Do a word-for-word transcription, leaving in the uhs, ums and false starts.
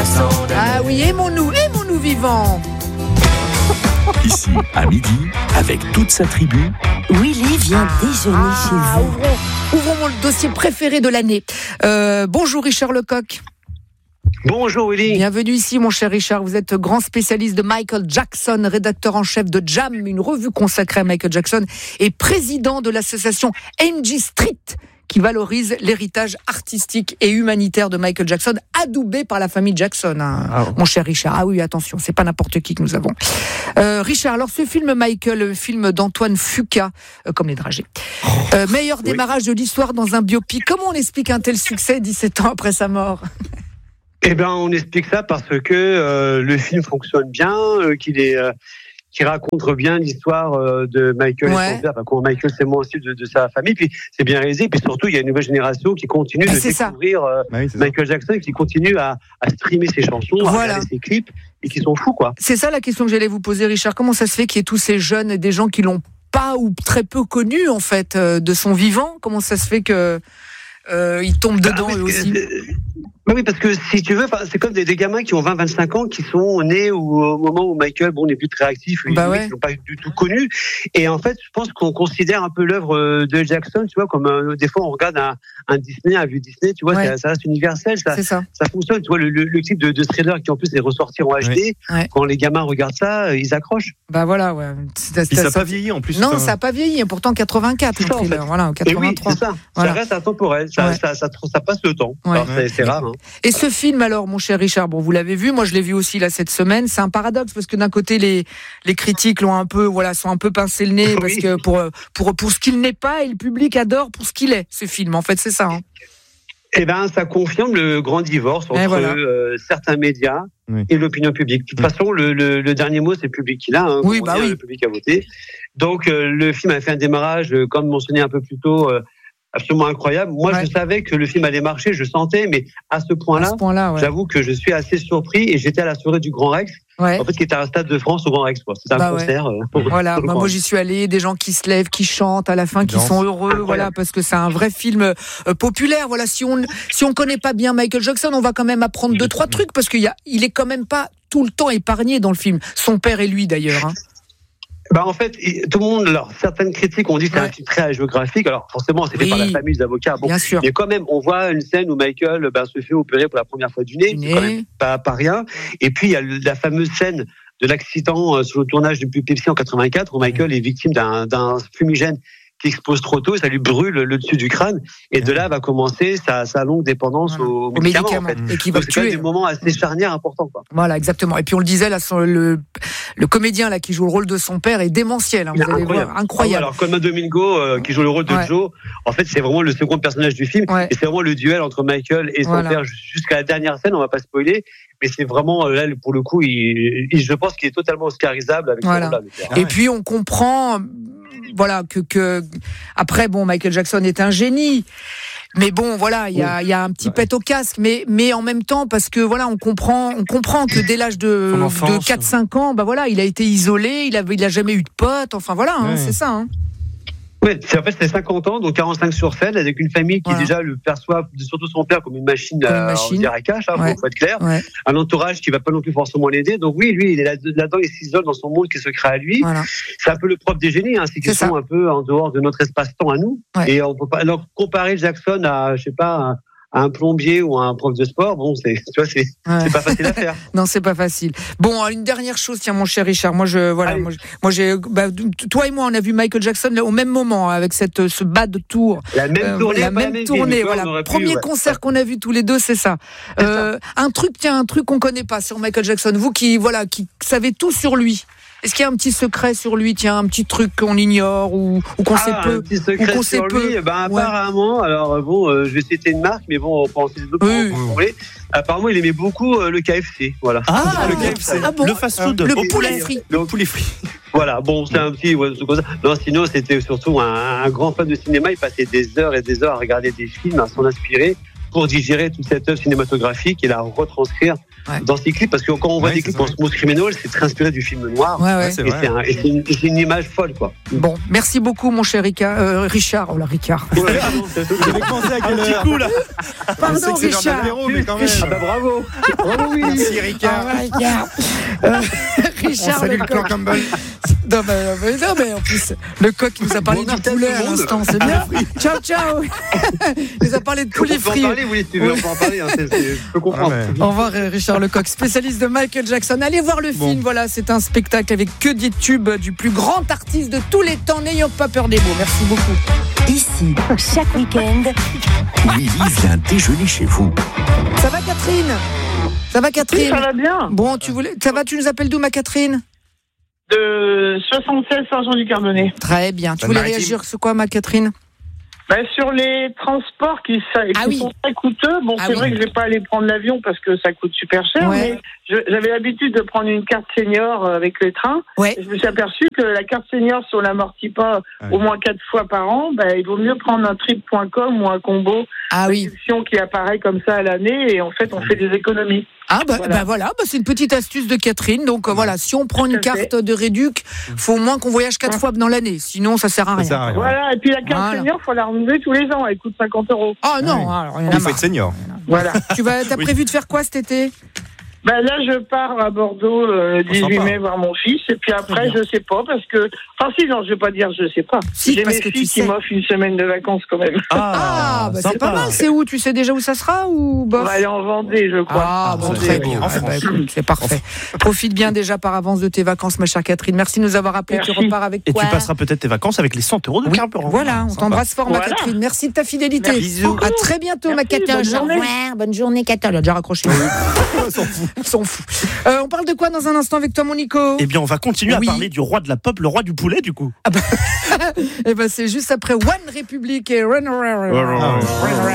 Ah oui, aimons-nous, aimons-nous vivants. Ici, à midi, avec toute sa tribu, Willy vient déjeuner Ah, chez vous. ouvrons, ouvrons le dossier préféré de l'année. Euh, bonjour Richard Lecoq. Bonjour Willy. Bienvenue ici mon cher Richard. Vous êtes grand spécialiste de Michael Jackson, rédacteur en chef de Jam, une revue consacrée à Michael Jackson, et président de l'association N G Street, qui valorise l'héritage artistique et humanitaire de Michael Jackson, adoubé par la famille Jackson, hein, Ah. mon cher Richard. Ah oui, attention, c'est pas n'importe qui que nous avons. Euh, Richard, alors ce film Michael, le film d'Antoine Fuqua, euh, comme les dragées, euh, meilleur démarrage de l'histoire dans un biopic. Comment on explique un tel succès dix-sept ans après sa mort ? Eh ben, on explique ça parce que euh, le film fonctionne bien, euh, qu'il est, euh, qu'il raconte bien l'histoire euh, de Michael Ouais. et son père, enfin, comment Michael s'émeut aussi de, de sa famille. Puis c'est bien réalisé, puis surtout il y a une nouvelle génération qui continue Ah, de c'est ça. découvrir euh, Bah oui, c'est ça. Michael Jackson, qui continue à, à streamer ses chansons, à Voilà. regarder ses clips, et qui sont fous, quoi. C'est ça la question que j'allais vous poser, Richard. Comment ça se fait qu'il y ait tous ces jeunes et des gens qui l'ont pas ou très peu connu, en fait, euh, de son vivant ? Comment ça se fait que euh, ils tombent dedans Ah, eux parce que, aussi ? euh, bah oui, parce que si tu veux, c'est comme des, des gamins qui ont vingt à vingt-cinq ans, qui sont nés ou, au moment où Michael, bon, n'est plus très actif, Bah ils ouais. l'ont pas du tout connu. Et en fait, je pense qu'on considère un peu l'œuvre de Jackson, tu vois, comme euh, des fois on regarde un, un Disney, un vieux Disney, tu vois, Ouais. ça, ça reste universel, ça, C'est ça. ça fonctionne. Tu vois, le, le, le clip de, de Thriller qui en plus est ressorti en H D, Ouais. quand les gamins regardent ça, ils accrochent. Bah voilà, ouais. C'est- Puis ça n'a ça- pas vieilli en plus. Non, enfin, ça n'a pas vieilli. Pourtant, quatre-vingt-quatre, C'est le ça, en thriller. fait. Voilà, ou Et oui, quatre-vingt-trois. c'est ça. Voilà. Ça reste intemporel, ça, Ouais. ça, ça, ça, ça passe le temps. Ouais. Alors, c'est, c'est rare. Hein. Et ce film, alors, mon cher Richard, bon, vous l'avez vu, moi je l'ai vu aussi là cette semaine. C'est un paradoxe parce que d'un côté, les les critiques l'ont un peu, voilà, sont un peu pincé le nez Oui. parce que pour pour pour ce qu'il n'est pas, et le public adore pour ce qu'il est. Ce film, en fait, c'est ça. Hein. Eh ben, ça confirme le grand divorce entre voilà. euh, certains médias Oui. et l'opinion publique. De toute Oui. façon, le, le, le dernier mot, c'est le public qui l'a. Hein, Oui, comme bah on dit, oui. Le public a voté. Donc, euh, le film a fait un démarrage, euh, comme mentionné un peu plus tôt, euh, absolument incroyable. Moi, Ouais. je savais que le film allait marcher, je sentais, mais à ce À point-là, ce point-là, ouais. j'avoue que je suis assez surpris et j'étais à la soirée du Grand Rex, Ouais. en fait, qui était à un stade de France au Grand Rex. Quoi. C'était un Bah ouais. concert. euh, pour- Voilà, pour le moi, Grand moi Rex. j'y suis allée, des gens qui se lèvent, qui chantent à la fin, qui Danse. sont heureux, Incroyable. voilà, parce que c'est un vrai film euh, populaire. Voilà, si on si on connaît pas bien Michael Jackson, on va quand même apprendre deux trois trucs parce qu'il y a, il est quand même pas tout le temps épargné dans le film. Son père et lui d'ailleurs. Hein. Bah en fait, il- tout le monde, alors certaines critiques ont dit que c'est Ouais. un film très géographique. Alors forcément, c'est fait Oui. par la famille d'avocats. Bon, Bien sûr. mais quand même, on voit une scène où Michael ben, se fait opérer pour la première fois du nez. Du C'est quand nez. même pas, pas rien. Et puis il y a le- la fameuse scène de l'accident euh, sur le tournage du Pepsi en quatre-vingt-quatre où Michael est victime d'un, d'un fumigène qui explose trop tôt, ça lui brûle le dessus du crâne, et de là va commencer sa, sa longue dépendance Voilà. aux Aux médicaments. médicaments, En fait. et qui va Donc le c'est quand même tuer. des moments assez charnières importants. Quoi. Voilà, exactement. Et puis on le disait là, son- le le comédien là qui joue le rôle de son père est démentiel. Hein, Il est vous allez incroyable. voir, Ah ouais, incroyable. alors Colman Domingo, euh, qui joue le rôle de Ouais. Joe, en fait c'est vraiment le second personnage du film, Ouais. et c'est vraiment le duel entre Michael et son Voilà. père jusqu'à la dernière scène. On va pas spoiler, mais c'est vraiment euh, là pour le coup, il, il- je pense qu'il est totalement oscarisable avec Voilà. ce rôle-là. le père. Ah Et ouais. puis on comprend, voilà, que, que après bon, Michael Jackson est un génie, mais bon, voilà, il y a, il y a un petit Ouais. pet au casque, mais mais en même temps parce que voilà, on comprend, on comprend que dès l'âge de, Son enfance. de quatre cinq ans, bah voilà, il a été isolé, il a il a jamais eu de potes, enfin voilà, hein, Ouais. c'est ça. Hein. Ouais, c'est en fait c'est cinquante ans, donc quarante-cinq sur sept, avec une famille qui Voilà. déjà le perçoit, surtout son père, comme une machine, Comme une à, machine. on dirait à cash, hein, Ouais. faut, faut être clair. Ouais, Un entourage qui va pas non plus forcément l'aider. Donc oui, lui, il est là- là-dedans, il s'isole dans son monde qui se crée à lui. voilà. C'est un peu le propre des génies, hein, c'est qu'ils C'est ça. sont un peu en dehors de notre espace-temps à nous. Ouais. Et on peut pas alors comparer Jackson à, je sais pas, à à un plombier ou à un prof de sport. Bon, c'est, tu vois, c'est, Ouais. c'est pas facile à faire. Non, c'est pas facile. Bon, une dernière chose, tiens, mon cher Richard. Moi, je, voilà, Allez. moi, je- moi, j'ai, bah, toi et moi, on a vu Michael Jackson au même moment, avec cette, ce bad tour. La même Euh, tournée, la pas même ville, tournée, tu vois, voilà. on aurait pu, Premier ouais. concert qu'on a vu tous les deux, c'est ça. C'est Euh, un truc, tiens, un truc qu'on connaît pas sur Michael Jackson. Vous qui, voilà, qui savez tout sur lui. Est-ce qu'il y a un petit secret sur lui, tiens, un petit truc qu'on ignore ou, ou qu'on sait Ah, peu un petit secret ou qu'on sait sur peu. lui, ben, Ouais. apparemment, alors euh, bon, euh, je vais citer une marque, mais bon, on peut en citer d'autres Oui. si vous voulez. Apparemment, il aimait beaucoup euh, le K F C, voilà. Ah, Ah, le K F C. ah bon Le fast-food. Le Au poulet frit. Le poulet frit. Voilà, bon, c'est un petit, ouais, c'est comme ça. Non, sinon, c'était surtout un, un grand fan de cinéma. Il passait des heures et des heures à regarder des films, à s'en inspirer pour digérer toute cette œuvre cinématographique et la retranscrire Ouais. dans ces clips, parce que quand on voit Ouais, des c'est clips ça, en smooth criminal, c'est très inspiré du film noir. Ouais, ouais. c'est Et vrai. c'est, un- et c'est une, et c'est une image folle, quoi. Bon, merci beaucoup, mon cher Ricard, euh, Richard. Oh là, Ricard. Ouais, pardon, c'est tout. J'avais commencé à quel Un petit heure coup là. Pardon, Je sais que c'est l'heure de Richard. l'apéro, mais quand même. Ah bah bravo. Bravo, Willy. Merci Ricard. Ah, Ricard. Euh, On Richard, salue le le clan coq. Campbell. Non mais, mais non, mais en plus, le coq il nous a parlé Bon, du Martin, poulet tout à le monde. l'instant, c'est bien. Ciao, ciao. Il nous a parlé de On poulet peut en frit. parler, Willy, si tu veux, on peut en parler. Hein, c'est- c'est- je peux comprendre. Ah ouais. Au revoir euh, Richard Lecoq, spécialiste de Michael Jackson. Allez voir le Bon. film, voilà, c'est un spectacle avec que des tubes du plus grand artiste de tous les temps. N'ayons pas peur des mots. Merci beaucoup. Ici, chaque week-end, Willy vient déjeuner chez vous. Ça va Catherine Ça va Catherine Ça va bien. Bon, tu voulais, ça va, tu nous appelles d'où ma Catherine? De soixante-seize Saint-Jean-du-Carbonnet. Très bien. Tu Bonne voulais maritime. réagir sur quoi ma Catherine? Ben, sur les transports qui, ça- qui Ah oui. sont très coûteux, bon, Ah c'est oui. vrai que je vais pas aller prendre l'avion parce que ça coûte super cher, Ouais. mais je- j'avais l'habitude de prendre une carte senior euh, avec les trains. Ouais. Et je me suis aperçu que la carte senior, si on l'amortit pas Ouais. au moins quatre fois par an, ben, il vaut mieux prendre un trip point com ou un combo Ah oui. réduction qui apparaît comme ça à l'année et en fait, on fait des économies. Ah bah Voilà. bah voilà, bah c'est une petite astuce de Catherine. Donc euh, voilà, si on prend Tout une à fait. carte de réduc, faut au moins qu'on voyage quatre Ouais. fois dans l'année. Sinon, ça sert à Ça rien. sert à rien. Voilà, et puis la carte Voilà. senior, faut la renouveler tous les ans, elle coûte cinquante euros. Ah non, Ouais. alors, il y en a Il faut marre. être senior. Voilà. Tu vas, t'as Oui. prévu de faire quoi cet été? Ben là, je pars à Bordeaux euh, le dix-huit sympa. mai voir mon fils. Et puis après, bien. je sais pas, parce que... Enfin si, non, je vais pas dire je sais pas. Si, J'ai parce mes que tu filles qui sais. m'offrent une semaine de vacances quand même. Ah, bah c'est sympa. pas mal. C'est où? Tu sais déjà où ça sera ou On bof? va aller en Vendée, je crois. Ah, Ah, bon, c'est très beau. bien. En Ah, bah, France. écoute, c'est parfait. Profite bien déjà par avance de tes vacances, ma chère Catherine. Merci de nous avoir appelé. Tu Merci. repars avec Et quoi? tu passeras peut-être tes vacances avec les cent euros de Oui, carburant. voilà, on Sympa. t'embrasse fort, ma Voilà. Catherine. Merci de ta fidélité. Merci beaucoup. À très bientôt, ma Merci, Catherine. bonne journée. Au revoir, bonne journée, Catherine. Elle a déjà raccroché. On s'en fout. On s'en fout. Euh, on parle de quoi dans un instant avec toi, mon Nico? Eh bien, on va continuer Oui. à parler du roi de la pop, le roi du poulet, du coup. Eh ben, c'est juste après One Republic et Run Around. Run Around. Run Around.